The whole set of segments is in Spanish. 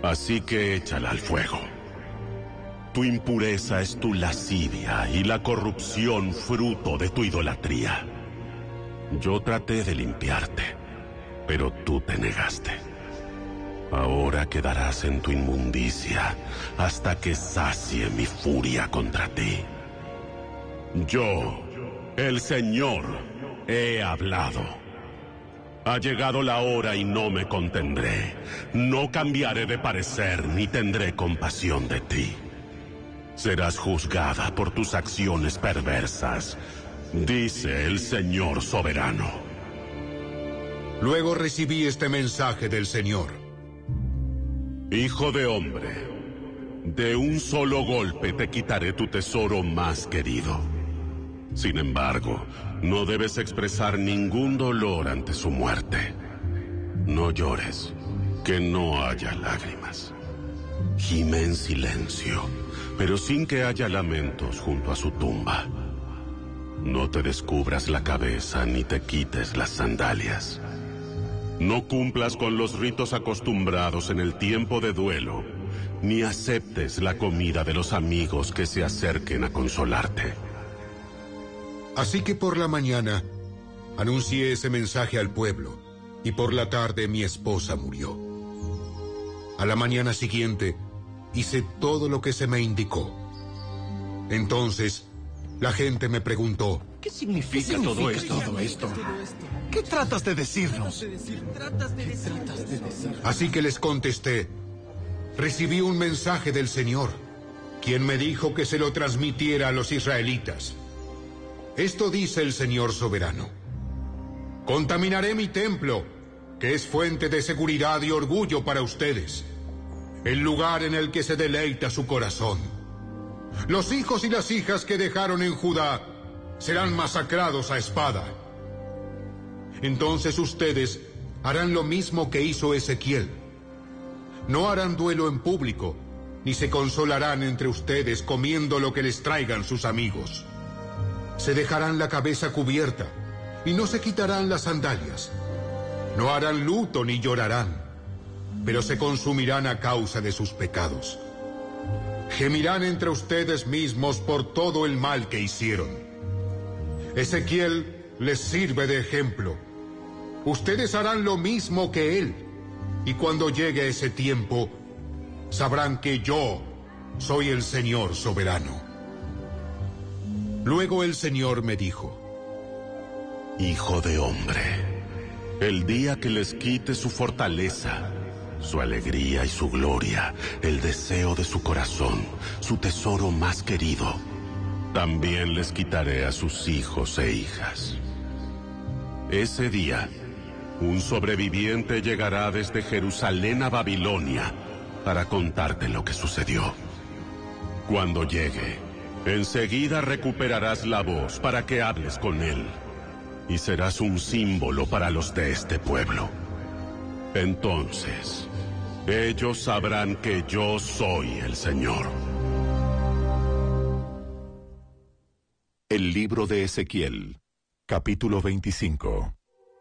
Así que échala al fuego. Tu impureza es tu lascivia y la corrupción fruto de tu idolatría. Yo traté de limpiarte, pero tú te negaste. Ahora quedarás en tu inmundicia hasta que sacie mi furia contra ti. Yo, el Señor, he hablado. Ha llegado la hora y no me contendré. No cambiaré de parecer ni tendré compasión de ti. Serás juzgada por tus acciones perversas, dice el Señor soberano. Luego recibí este mensaje del Señor. Hijo de hombre, de un solo golpe te quitaré tu tesoro más querido. Sin embargo, no debes expresar ningún dolor ante su muerte. No llores, que no haya lágrimas. Gime en silencio, pero sin que haya lamentos junto a su tumba. No te descubras la cabeza ni te quites las sandalias. No cumplas con los ritos acostumbrados en el tiempo de duelo, ni aceptes la comida de los amigos que se acerquen a consolarte. Así que por la mañana anuncié ese mensaje al pueblo, y por la tarde mi esposa murió. A la mañana siguiente hice todo lo que se me indicó. Entonces la gente me preguntó: ¿Qué significa todo esto? ¿Qué tratas de decirnos? Así que les contesté: recibí un mensaje del Señor, quien me dijo que se lo transmitiera a los israelitas. Esto dice el Señor soberano: contaminaré mi templo, que es fuente de seguridad y orgullo para ustedes, el lugar en el que se deleita su corazón. Los hijos y las hijas que dejaron en Judá serán masacrados a espada. Entonces ustedes harán lo mismo que hizo Ezequiel. No harán duelo en público, ni se consolarán entre ustedes comiendo lo que les traigan sus amigos. Se dejarán la cabeza cubierta y no se quitarán las sandalias. No harán luto ni llorarán, pero se consumirán a causa de sus pecados. Gemirán entre ustedes mismos por todo el mal que hicieron. Ezequiel les sirve de ejemplo. Ustedes harán lo mismo que él, y cuando llegue ese tiempo, sabrán que yo soy el Señor soberano. Luego el Señor me dijo: Hijo de hombre, el día que les quite su fortaleza, su alegría y su gloria, el deseo de su corazón, su tesoro más querido, también les quitaré a sus hijos e hijas. Ese día, un sobreviviente llegará desde Jerusalén a Babilonia para contarte lo que sucedió. Cuando llegue, enseguida recuperarás la voz para que hables con él, y serás un símbolo para los de este pueblo. Entonces, ellos sabrán que yo soy el Señor. El libro de Ezequiel, capítulo 25.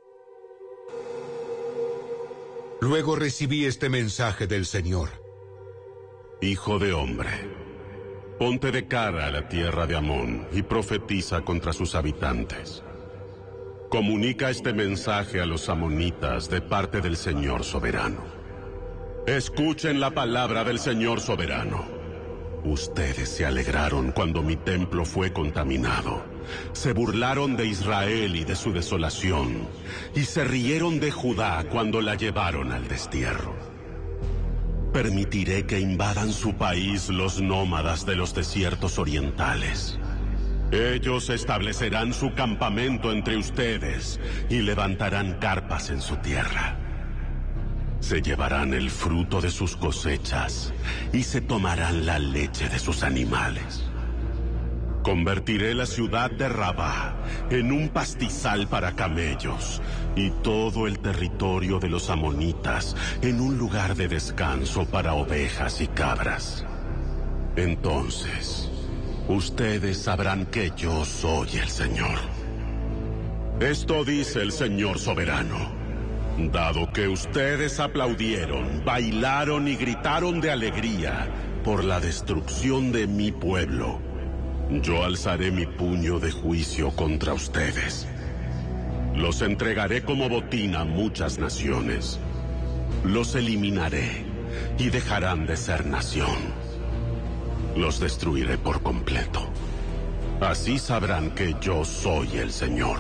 Luego recibí este mensaje del Señor: Hijo de hombre, ponte de cara a la tierra de Amón y profetiza contra sus habitantes. Comunica este mensaje a los amonitas de parte del Señor soberano. Escuchen la palabra del Señor soberano. Ustedes se alegraron cuando mi templo fue contaminado. Se burlaron de Israel y de su desolación, y se rieron de Judá cuando la llevaron al destierro. Permitiré que invadan su país los nómadas de los desiertos orientales. Ellos establecerán su campamento entre ustedes y levantarán carpas en su tierra. Se llevarán el fruto de sus cosechas y se tomarán la leche de sus animales. Convertiré la ciudad de Rabá en un pastizal para camellos y todo el territorio de los amonitas en un lugar de descanso para ovejas y cabras. Entonces, ustedes sabrán que yo soy el Señor. Esto dice el Señor soberano: Dado que ustedes aplaudieron, bailaron y gritaron de alegría por la destrucción de mi pueblo, yo alzaré mi puño de juicio contra ustedes. Los entregaré como botín a muchas naciones. Los eliminaré y dejarán de ser nación. Los destruiré por completo. Así sabrán que yo soy el Señor.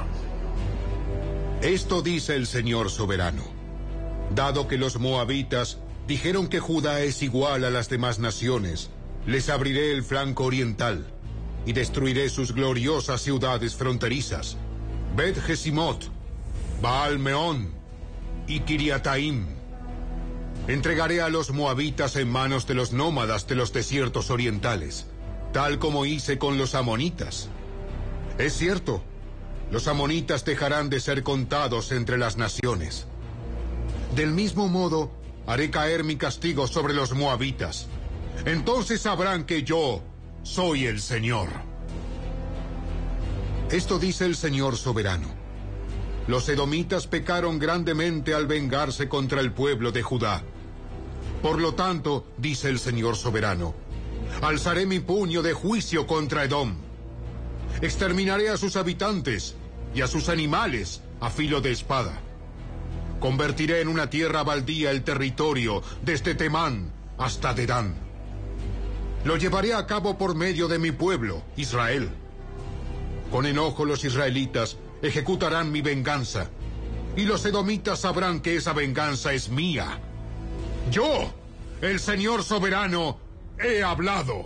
Esto dice el Señor soberano. Dado que los moabitas dijeron que Judá es igual a las demás naciones, les abriré el flanco oriental y destruiré sus gloriosas ciudades fronterizas, Bet-Jesimot, Baal-Meón y Kiriataim. Entregaré a los moabitas en manos de los nómadas de los desiertos orientales, tal como hice con los amonitas. Es cierto, los amonitas dejarán de ser contados entre las naciones. Del mismo modo, haré caer mi castigo sobre los moabitas. Entonces sabrán que yo soy el Señor. Esto dice el Señor soberano. Los edomitas pecaron grandemente al vengarse contra el pueblo de Judá. Por lo tanto, dice el Señor soberano, alzaré mi puño de juicio contra Edom. Exterminaré a sus habitantes y a sus animales a filo de espada. Convertiré en una tierra baldía el territorio desde Temán hasta Dedán. Lo llevaré a cabo por medio de mi pueblo, Israel. Con enojo los israelitas ejecutarán mi venganza, y los edomitas sabrán que esa venganza es mía. Yo, el Señor soberano, he hablado.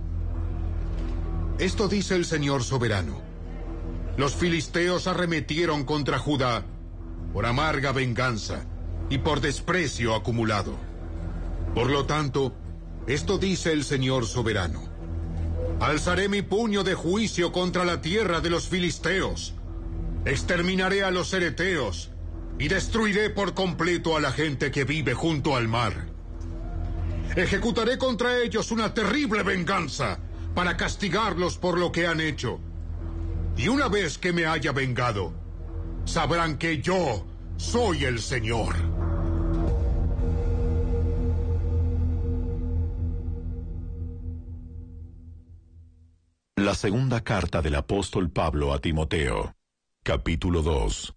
Esto dice el Señor soberano. Los filisteos arremetieron contra Judá por amarga venganza y por desprecio acumulado. Por lo tanto, esto dice el Señor soberano. Alzaré mi puño de juicio contra la tierra de los filisteos. Exterminaré a los cereteos y destruiré por completo a la gente que vive junto al mar. Ejecutaré contra ellos una terrible venganza para castigarlos por lo que han hecho. Y una vez que me haya vengado, sabrán que yo soy el Señor. La segunda carta del apóstol Pablo a Timoteo, capítulo 2.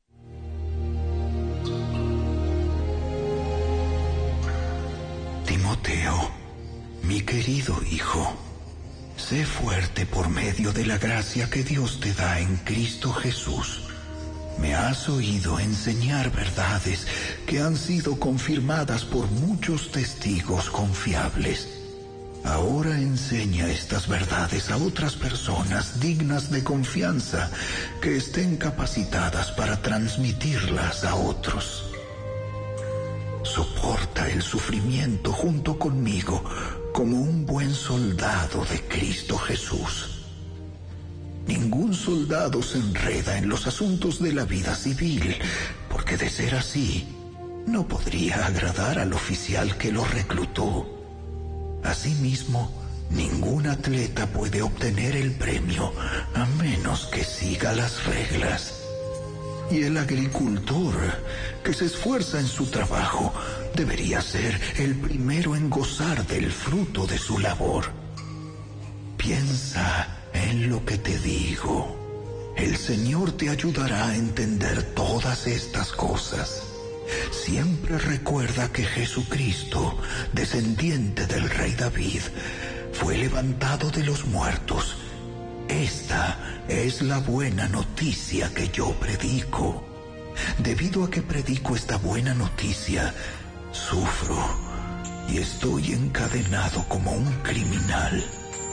Timoteo, mi querido hijo, sé fuerte por medio de la gracia que Dios te da en Cristo Jesús. Me has oído enseñar verdades que han sido confirmadas por muchos testigos confiables. Ahora enseña estas verdades a otras personas dignas de confianza que estén capacitadas para transmitirlas a otros. Soporta el sufrimiento junto conmigo como un buen soldado de Cristo Jesús. Ningún soldado se enreda en los asuntos de la vida civil, porque de ser así, no podría agradar al oficial que lo reclutó. Asimismo, ningún atleta puede obtener el premio a menos que siga las reglas. Y el agricultor que se esfuerza en su trabajo debería ser el primero en gozar del fruto de su labor. Piensa en lo que te digo. El Señor te ayudará a entender todas estas cosas. Siempre recuerda que Jesucristo, descendiente del rey David, fue levantado de los muertos. Esta es la buena noticia que yo predico. Debido a que predico esta buena noticia, sufro y estoy encadenado como un criminal.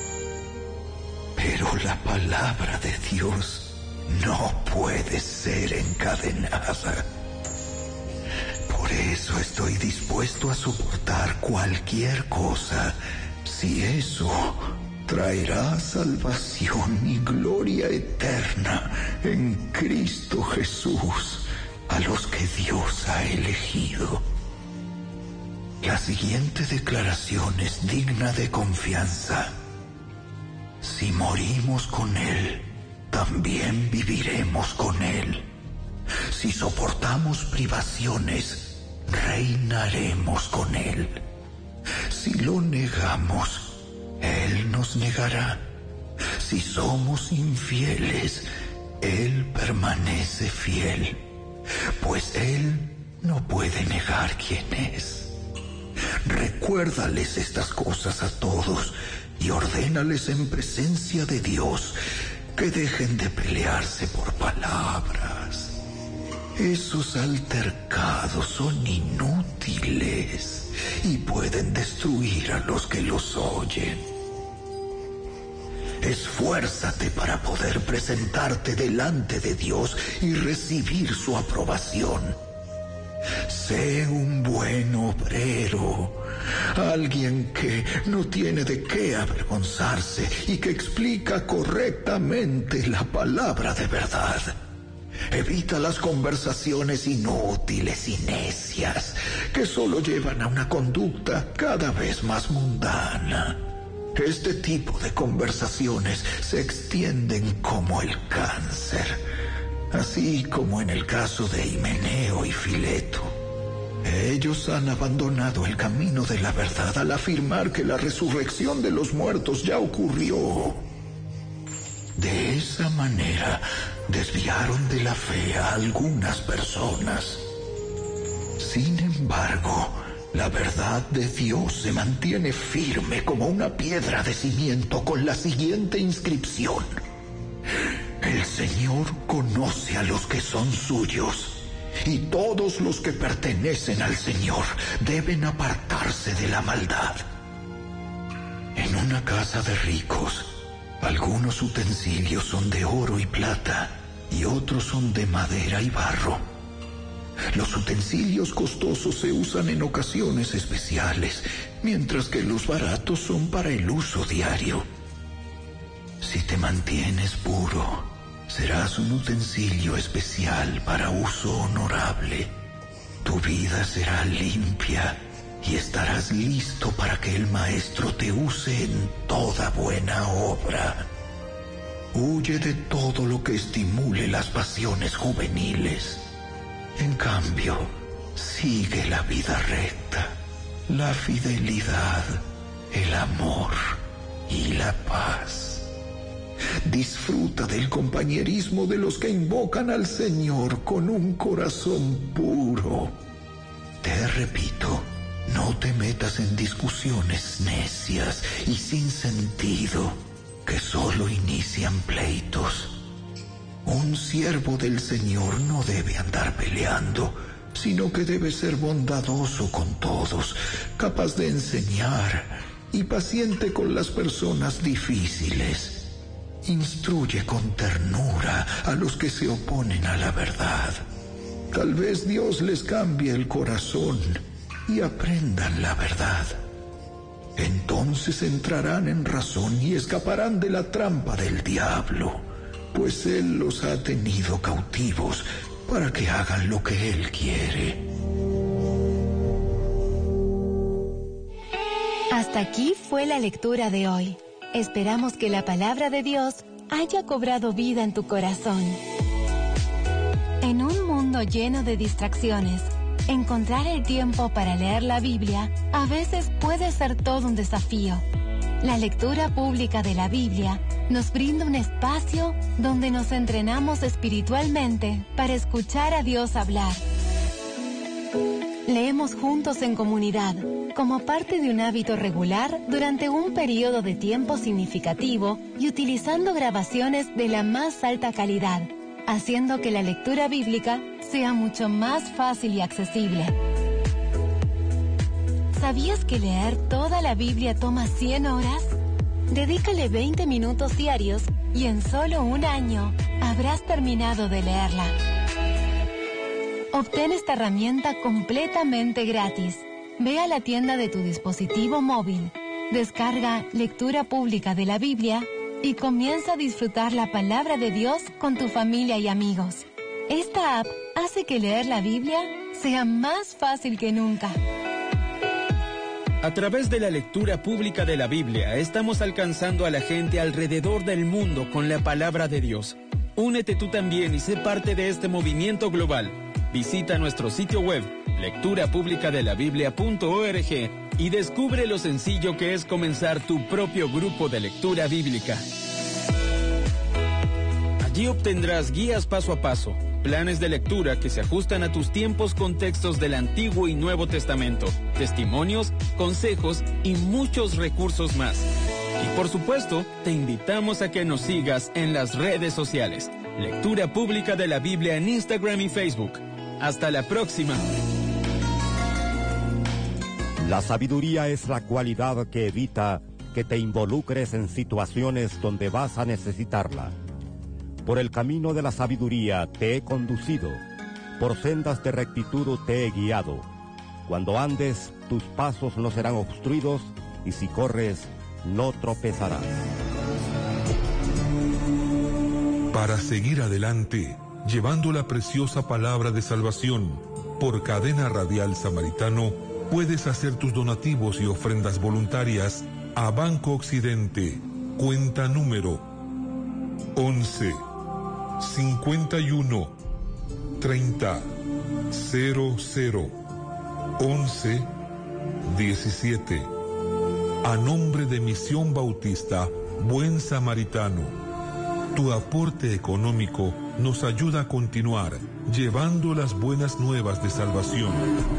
Pero la palabra de Dios no puede ser encadenada. Por eso estoy dispuesto a soportar cualquier cosa, si eso traerá salvación y gloria eterna en Cristo Jesús a los que Dios ha elegido. La siguiente declaración es digna de confianza. Si morimos con Él, también viviremos con Él. Si soportamos privaciones, reinaremos con Él. Si lo negamos, Él nos negará. Si somos infieles, Él permanece fiel, pues Él no puede negar quién es. Recuérdales estas cosas a todos y ordénales en presencia de Dios que dejen de pelearse por palabras. Esos altercados son inútiles y pueden destruir a los que los oyen. Esfuérzate para poder presentarte delante de Dios y recibir su aprobación. Sé un buen obrero, alguien que no tiene de qué avergonzarse y que explica correctamente la palabra de verdad. Evita las conversaciones inútiles y necias que solo llevan a una conducta cada vez más mundana. Este tipo de conversaciones se extienden como el cáncer, así como en el caso de Himeneo y Fileto. Ellos han abandonado el camino de la verdad al afirmar que la resurrección de los muertos ya ocurrió. De esa manera, desviaron de la fe a algunas personas. Sin embargo, la verdad de Dios se mantiene firme como una piedra de cimiento con la siguiente inscripción: El Señor conoce a los que son suyos, y todos los que pertenecen al Señor deben apartarse de la maldad. En una casa de ricos, algunos utensilios son de oro y plata, y otros son de madera y barro. Los utensilios costosos se usan en ocasiones especiales, mientras que los baratos son para el uso diario. Si te mantienes puro, serás un utensilio especial para uso honorable. Tu vida será limpia y estarás listo para que el Maestro te use en toda buena obra. Huye de todo lo que estimule las pasiones juveniles. En cambio, sigue la vida recta, la fidelidad, el amor y la paz. Disfruta del compañerismo de los que invocan al Señor con un corazón puro. Te repito, no te metas en discusiones necias y sin sentido que solo inician pleitos. Un siervo del Señor no debe andar peleando, sino que debe ser bondadoso con todos, capaz de enseñar y paciente con las personas difíciles. Instruye con ternura a los que se oponen a la verdad. Tal vez Dios les cambie el corazón y aprendan la verdad. Entonces entrarán en razón y escaparán de la trampa del diablo, pues Él los ha tenido cautivos para que hagan lo que Él quiere. Hasta aquí fue la lectura de hoy. Esperamos que la palabra de Dios haya cobrado vida en tu corazón. En un mundo lleno de distracciones, encontrar el tiempo para leer la Biblia a veces puede ser todo un desafío. La lectura pública de la Biblia nos brinda un espacio donde nos entrenamos espiritualmente para escuchar a Dios hablar. Leemos juntos en comunidad, como parte de un hábito regular durante un periodo de tiempo significativo y utilizando grabaciones de la más alta calidad, haciendo que la lectura bíblica sea mucho más fácil y accesible. ¿Sabías que leer toda la Biblia toma 100 horas? Dedícale 20 minutos diarios y en solo un año habrás terminado de leerla. Obtén esta herramienta completamente gratis. Ve a la tienda de tu dispositivo móvil, descarga Lectura Pública de la Biblia y comienza a disfrutar la palabra de Dios con tu familia y amigos. Esta app hace que leer la Biblia sea más fácil que nunca. A través de la lectura pública de la Biblia, estamos alcanzando a la gente alrededor del mundo con la palabra de Dios. Únete tú también y sé parte de este movimiento global. Visita nuestro sitio web, lecturapublicadelabiblia.org, y descubre lo sencillo que es comenzar tu propio grupo de lectura bíblica. Allí obtendrás guías paso a paso, planes de lectura que se ajustan a tus tiempos con textos del Antiguo y Nuevo Testamento, testimonios, consejos y muchos recursos más. Y por supuesto, te invitamos a que nos sigas en las redes sociales. Lectura Pública de la Biblia en Instagram y Facebook. Hasta la próxima. La sabiduría es la cualidad que evita que te involucres en situaciones donde vas a necesitarla. Por el camino de la sabiduría te he conducido, por sendas de rectitud te he guiado. Cuando andes, tus pasos no serán obstruidos, y si corres, no tropezarás. Para seguir adelante, llevando la preciosa palabra de salvación, por Cadena Radial Samaritano, puedes hacer tus donativos y ofrendas voluntarias a Banco Occidente, cuenta número 11 51 30 00 11 17. A nombre de Misión Bautista Buen Samaritano, tu aporte económico nos ayuda a continuar llevando las buenas nuevas de salvación.